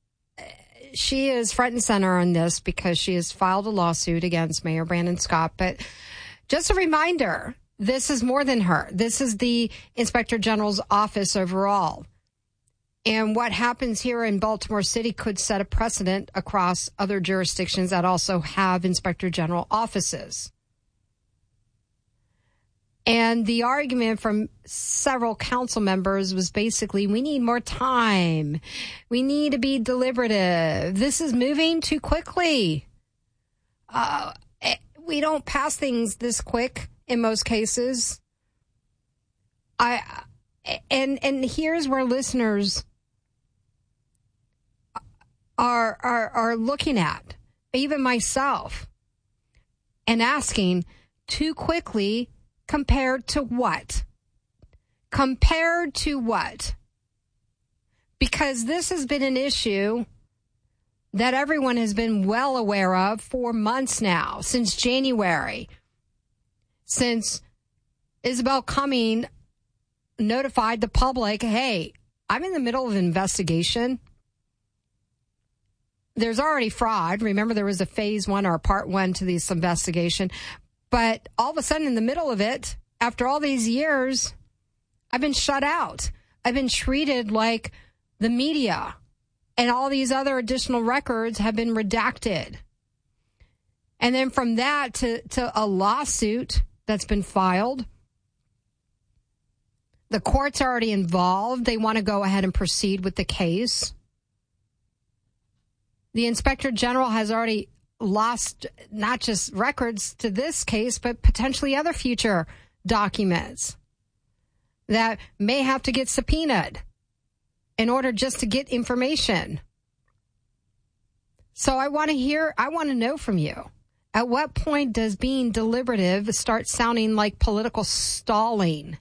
she is front and center on this because she has filed a lawsuit against Mayor Brandon Scott. But just a reminder, this is more than her. This is the Inspector General's office overall. And what happens here in Baltimore City could set a precedent across other jurisdictions that also have Inspector General offices. And the argument from several council members was basically, we need more time. We need to be deliberative. This is moving too quickly. Uh, we don't pass things this quick in most cases. I and and here's where listeners are are are looking at, even myself, and asking, too quickly compared to what? Compared to what? Because this has been an issue that everyone has been well aware of for months now, since January, since Isabel Cumming notified the public, hey, I'm in the middle of an investigation. There's already fraud. Remember, there was a phase one or part one to this investigation. But all of a sudden, in the middle of it, after all these years, I've been shut out. I've been treated like the media, and all these other additional records have been redacted. And then from that to, to a lawsuit that's been filed. The court's already involved. They want to go ahead and proceed with the case. The Inspector General has already lost not just records to this case, but potentially other future documents that may have to get subpoenaed in order just to get information. So I want to hear, I want to know from you. At what point does being deliberative start sounding like political stalling?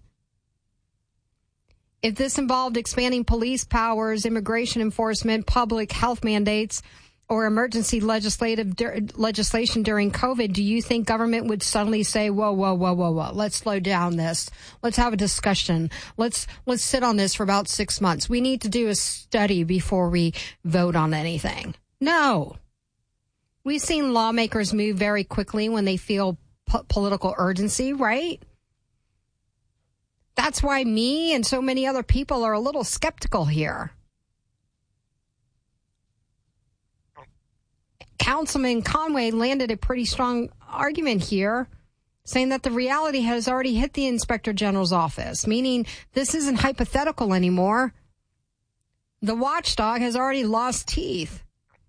If this involved expanding police powers, immigration enforcement, public health mandates, or emergency legislative legislation during COVID, do you think government would suddenly say, whoa, whoa, whoa, whoa, whoa, let's slow down this. Let's have a discussion. Let's let's sit on this for about six months. We need to do a study before we vote on anything. No. We've seen lawmakers move very quickly when they feel po- political urgency, right? That's why me and so many other people are a little skeptical here. Councilman Conway landed a pretty strong argument here, saying that the reality has already hit the Inspector General's office, meaning this isn't hypothetical anymore. The watchdog has already lost teeth.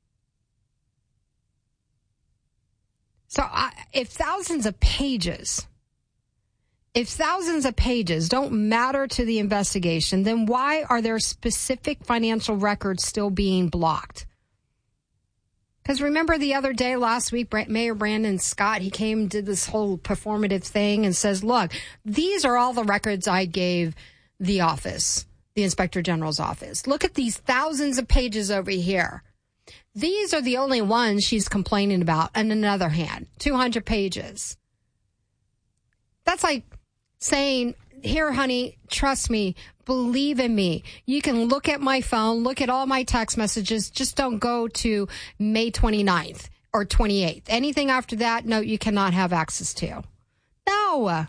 So I, if thousands of pages, if thousands of pages don't matter to the investigation, then why are there specific financial records still being blocked? Because remember the other day, last week, Mayor Brandon Scott, he came, did this whole performative thing and says, look, these are all the records I gave the office, the Inspector General's office. Look at these thousands of pages over here. These are the only ones she's complaining about. On another hand, two hundred pages. That's like saying, here, honey, trust me, believe in me. You can look at my phone, look at all my text messages. Just don't go to May twenty-ninth or twenty-eighth. Anything after that, no, you cannot have access to. No.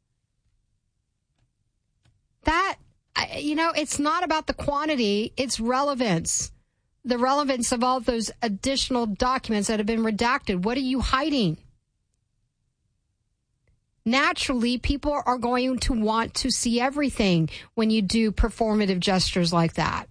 That, you know, it's not about the quantity, it's relevance. The relevance of all those additional documents that have been redacted. What are you hiding? Naturally, people are going to want to see everything when you do performative gestures like that.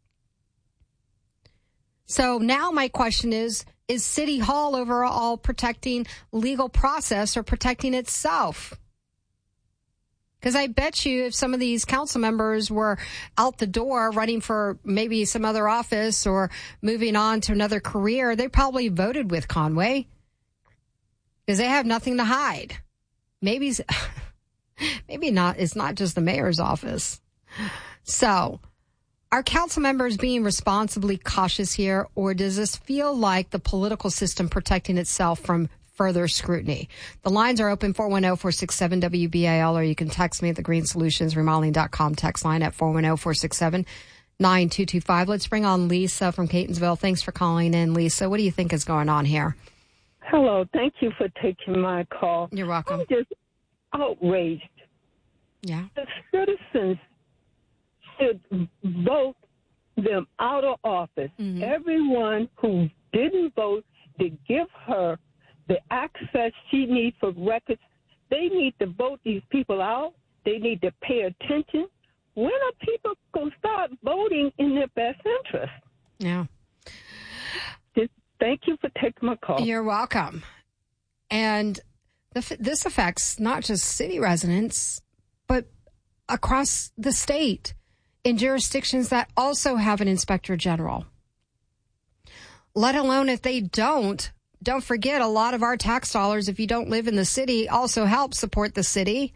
So now my question is, is City Hall overall protecting legal process or protecting itself? Because I bet you if some of these council members were out the door running for maybe some other office or moving on to another career, they probably voted with Conway because they have nothing to hide. Maybe, maybe not. It's not just the mayor's office. So are council members being responsibly cautious here, or does this feel like the political system protecting itself from further scrutiny? The lines are open, four one zero, four six seven, W B A L, or you can text me at the green solutions remodeling dot com text line at four one zero, four six seven, nine two two five. Let's bring on Lisa from Catonsville. Thanks for calling in, Lisa. What do you think is going on here? Hello. Thank you for taking my call. You're welcome. I'm just outraged. Yeah. The citizens should vote them out of office. Mm-hmm. Everyone who didn't vote, to give her the access she needs for records They need to vote these people out. They need to pay attention. When are people going to start voting in their best interest? Yeah. Just thank you for taking my call. You're welcome. And the, this affects not just city residents, but across the state in jurisdictions that also have an inspector general. Let alone if they don't. Don't forget, a lot of our tax dollars, if you don't live in the city, also help support the city.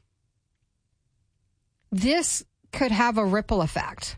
This could have a ripple effect.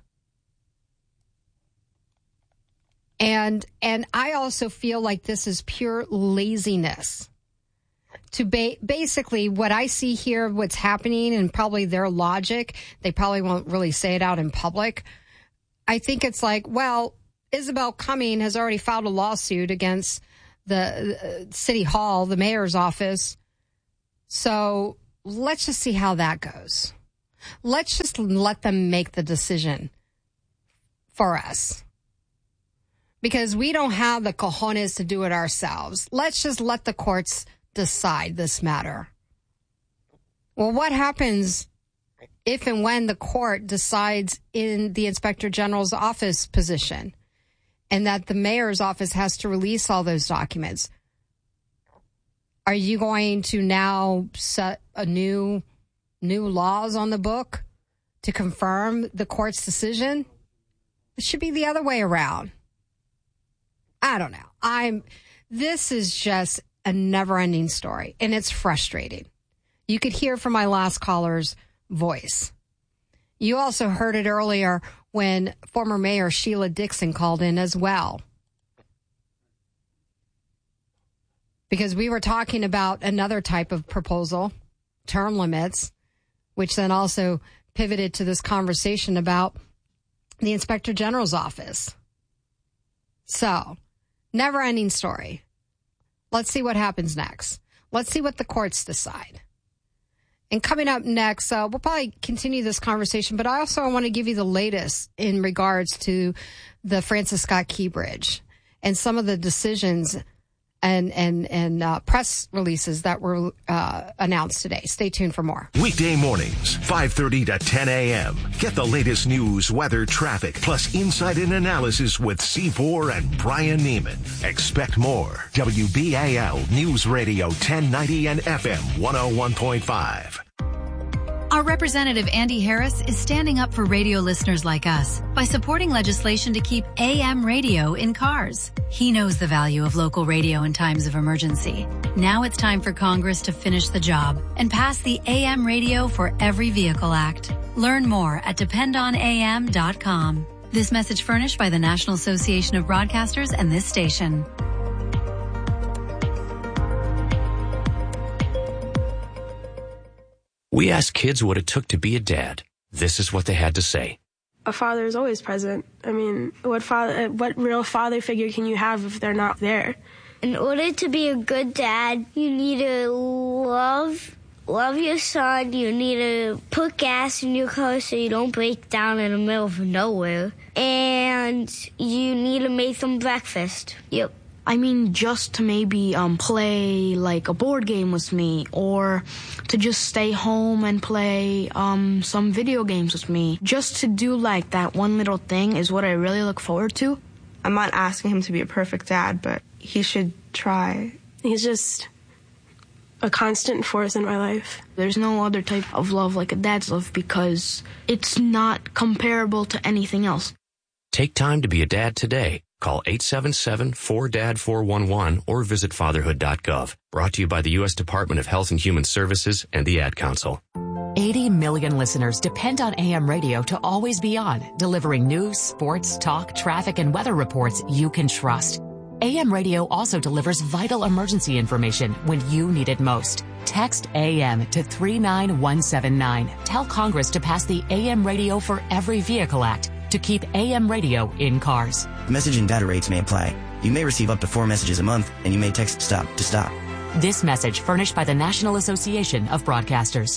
And and I also feel like this is pure laziness. To ba- basically, what I see here, what's happening, and probably their logic, they probably won't really say it out in public. I think it's like, well, Isabel Cumming has already filed a lawsuit against the uh, City Hall, the mayor's office. So let's just see how that goes. Let's just let them make the decision for us. Because we don't have the cojones to do it ourselves. Let's just let the courts decide this matter. Well, what happens if and when the court decides in the Inspector General's office position and that the mayor's office has to release all those documents? Are you going to now set a new new laws on the book to confirm the court's decision? It should be the other way around. I don't know. I'm this is just a never-ending story, and it's frustrating. You could hear from my last caller's voice. You also heard it earlier when former Mayor Sheila Dixon called in as well. Because we were talking about another type of proposal, term limits, which then also pivoted to this conversation about the Inspector General's office. So, never-ending story. Let's see what happens next. Let's see what the courts decide. And coming up next, uh, we'll probably continue this conversation, but I also want to give you the latest in regards to the Francis Scott Key Bridge and some of the decisions and and and uh, press releases that were uh, announced today. Stay tuned for more. Weekday mornings, five thirty to ten a.m. Get the latest news, weather, traffic, plus insight and analysis with C four and Brian Neiman. Expect more. W B A L News Radio ten ninety and F M one oh one point five. Our Representative Andy Harris is standing up for radio listeners like us by supporting legislation to keep A M radio in cars. He knows the value of local radio in times of emergency. Now it's time for Congress to finish the job and pass the A M Radio for Every Vehicle Act. Learn more at depend on A M dot com. This message furnished by the National Association of Broadcasters and this station. We asked kids what it took to be a dad. This is what they had to say. A father is always present. I mean, what father, what real father figure can you have if they're not there? In order to be a good dad, you need to love, love your son. You need to put gas in your car so you don't break down in the middle of nowhere. And you need to make them breakfast. Yep. I mean, just to maybe um, play like a board game with me, or to just stay home and play um, some video games with me. Just to do like that one little thing is what I really look forward to. I'm not asking him to be a perfect dad, but he should try. He's just a constant force in my life. There's no other type of love like a dad's love because it's not comparable to anything else. Take time to be a dad today. Call eight seven seven, four D A D, four one one or visit fatherhood dot gov. Brought to you by the U S Department of Health and Human Services and the Ad Council. eighty million listeners depend on A M radio to always be on, delivering news, sports, talk, traffic, and weather reports you can trust. A M radio also delivers vital emergency information when you need it most. Text A M to three nine one seven nine. Tell Congress to pass the A M Radio for Every Vehicle Act to keep A M radio in cars. Message and data rates may apply. You may receive up to four messages a month, and you may text STOP to stop. This message furnished by the National Association of Broadcasters.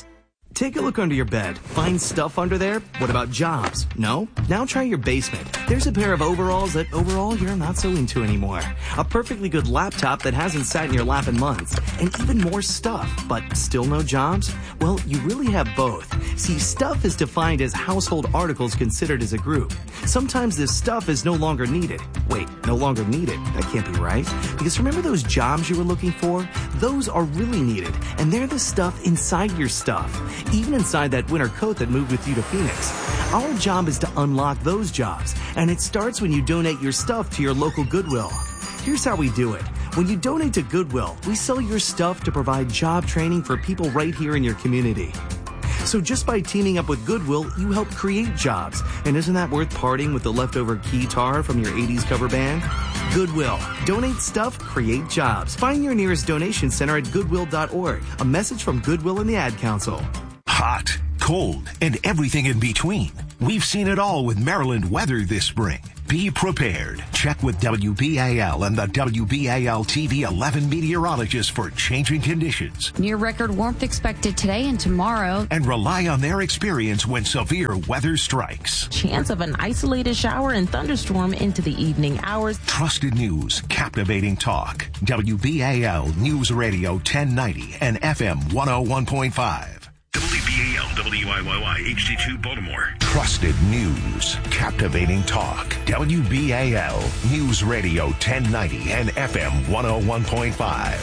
Take a look under your bed. Find stuff under there? What about jobs? No? Now try your basement. There's a pair of overalls that overall you're not so into anymore. A perfectly good laptop that hasn't sat in your lap in months. And even more stuff, but still no jobs? Well, you really have both. See, stuff is defined as household articles considered as a group. Sometimes this stuff is no longer needed. Wait, no longer needed? That can't be right. Because remember those jobs you were looking for? Those are really needed, and they're the stuff inside your stuff. Even inside that winter coat that moved with you to Phoenix. Our job is to unlock those jobs, and it starts when you donate your stuff to your local Goodwill. Here's how we do it. When you donate to Goodwill, we sell your stuff to provide job training for people right here in your community. So just by teaming up with Goodwill, you help create jobs. And isn't that worth parting with the leftover guitar from your eighties cover band? Goodwill. Donate stuff, create jobs. Find your nearest donation center at goodwill dot org. A message from Goodwill and the Ad Council. Hot, cold, and everything in between. We've seen it all with Maryland weather this spring. Be prepared. Check with W B A L and the W B A L T V eleven meteorologists for changing conditions. Near record warmth expected today and tomorrow. And rely on their experience when severe weather strikes. Chance of an isolated shower and thunderstorm into the evening hours. Trusted news, captivating talk. W B A L News Radio ten ninety and F M one oh one point five. W B A L W I Y Y H D two Baltimore. Trusted news, captivating talk. W B A L News Radio ten ninety and F M one oh one point five.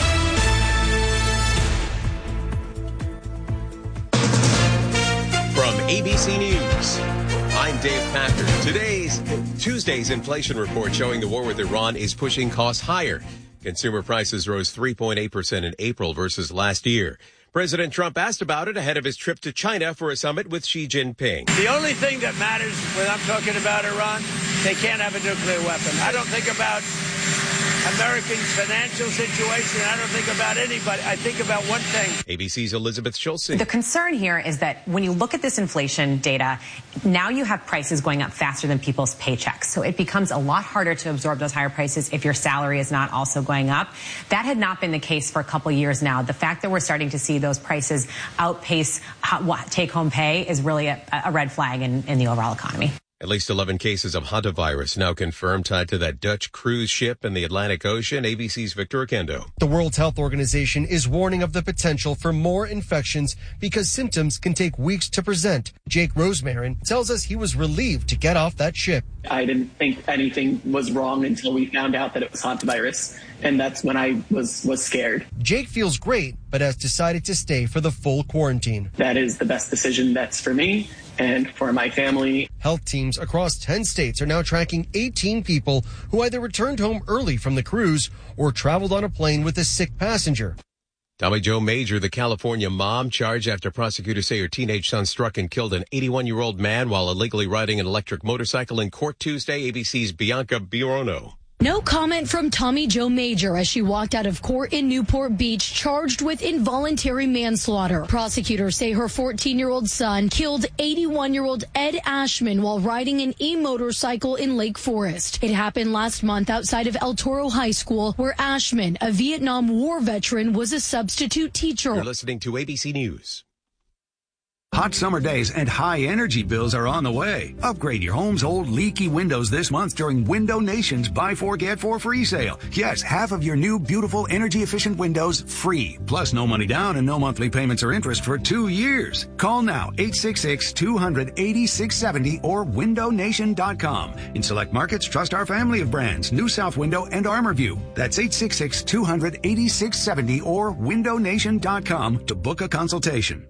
From A B C News, I'm Dave Packer. Today's Tuesday's inflation report showing the war with Iran is pushing costs higher. Consumer prices rose three point eight percent in April versus last year. President Trump asked about it ahead of his trip to China for a summit with Xi Jinping. The only thing that matters when I'm talking about Iran, they can't have a nuclear weapon. I don't think about Americans' financial situation. I don't think about anybody. I think about one thing. A B C's Elizabeth Schulze. The concern here is that when you look at this inflation data, now you have prices going up faster than people's paychecks. So it becomes a lot harder to absorb those higher prices if your salary is not also going up. That had not been the case for a couple years now. The fact that we're starting to see those prices outpace take-home pay is really a, a red flag in, in the overall economy. At least eleven cases of hantavirus now confirmed tied to that Dutch cruise ship in the Atlantic Ocean. A B C's Victor Oquendo. The World Health Organization is warning of the potential for more infections because symptoms can take weeks to present. Jake Rosemarin tells us he was relieved to get off that ship. I didn't think anything was wrong until we found out that it was hantavirus, and that's when I was, was scared. Jake feels great, but has decided to stay for the full quarantine. That is the best decision that's for me and for my family. Health teams across ten states are now tracking eighteen people who either returned home early from the cruise or traveled on a plane with a sick passenger. Tommy Jo Major, the California mom, charged after prosecutors say her teenage son struck and killed an eighty-one-year-old man while illegally riding an electric motorcycle in court Tuesday. A B C's Bianca Birono. No comment from Tommy Jo Major as she walked out of court in Newport Beach, charged with involuntary manslaughter. Prosecutors say her fourteen-year-old son killed eighty-one-year-old Ed Ashman while riding an e-motorcycle in Lake Forest. It happened last month outside of El Toro High School, where Ashman, a Vietnam War veteran, was a substitute teacher. You're listening to A B C News. Hot summer days and high energy bills are on the way. Upgrade your home's old leaky windows this month during Window Nation's Buy Four Get Four free sale. Yes, half of your new beautiful energy efficient windows free. Plus no money down and no monthly payments or interest for two years. Call now eight six six, two hundred, eighty-six seventy or window nation dot com. In select markets, trust our family of brands, New South Window and ArmorView. That's eight six six, two hundred, eighty-six seventy or window nation dot com to book a consultation.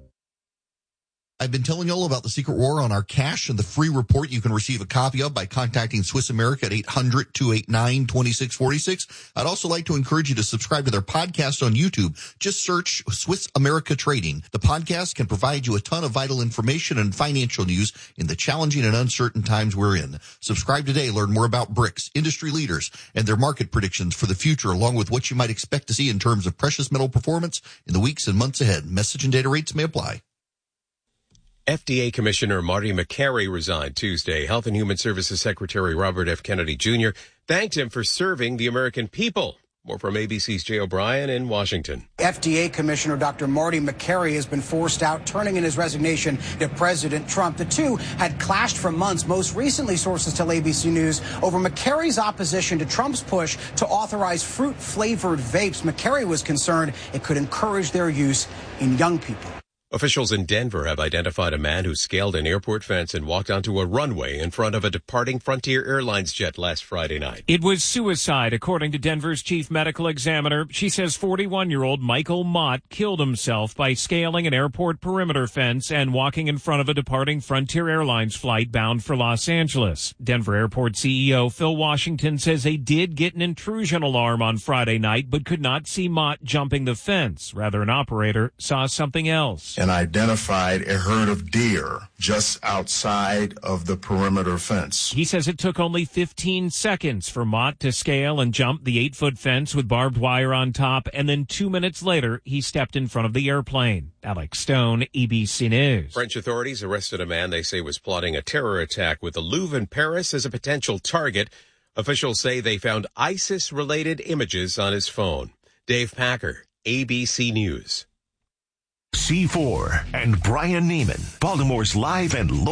I've been telling you all about the secret war on our cash and the free report you can receive a copy of by contacting Swiss America at eight hundred, two eight nine, two six four six. I'd also like to encourage you to subscribe to their podcast on YouTube. Just search Swiss America Trading. The podcast can provide you a ton of vital information and financial news in the challenging and uncertain times we're in. Subscribe today. Learn more about BRICS, industry leaders, and their market predictions for the future, along with what you might expect to see in terms of precious metal performance in the weeks and months ahead. Message and data rates may apply. F D A Commissioner Marty Makary resigned Tuesday. Health and Human Services Secretary Robert F. Kennedy Junior thanked him for serving the American people. More from A B C's Jay O'Brien in Washington. F D A Commissioner Doctor Marty Makary has been forced out, turning in his resignation to President Trump. The two had clashed for months. Most recently, sources tell A B C News, over Makary's opposition to Trump's push to authorize fruit-flavored vapes. Makary was concerned it could encourage their use in young people. Officials in Denver have identified a man who scaled an airport fence and walked onto a runway in front of a departing Frontier Airlines jet last Friday night. It was suicide, according to Denver's chief medical examiner. She says forty-one-year-old Michael Mott killed himself by scaling an airport perimeter fence and walking in front of a departing Frontier Airlines flight bound for Los Angeles. Denver Airport C E O Phil Washington says they did get an intrusion alarm on Friday night, but could not see Mott jumping the fence. Rather, an operator saw something else. And identified a herd of deer just outside of the perimeter fence. He says it took only fifteen seconds for Mott to scale and jump the eight-foot fence with barbed wire on top, and then two minutes later, he stepped in front of the airplane. Alex Stone, A B C News. French authorities arrested a man they say was plotting a terror attack with the Louvre in Paris as a potential target. Officials say they found ISIS-related images on his phone. Dave Packer, A B C News. C four and Brian Neiman, Baltimore's live and local